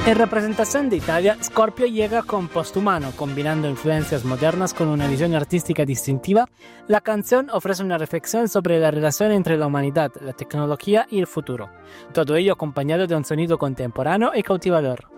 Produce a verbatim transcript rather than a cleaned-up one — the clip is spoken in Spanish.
En representación de Italia, Scorpio llega con posthumano, combinando influencias modernas con una visión artística distintiva. La canción ofrece una reflexión sobre la relación entre la humanidad, la tecnología y el futuro. Todo ello acompañado de un sonido contemporáneo y cautivador.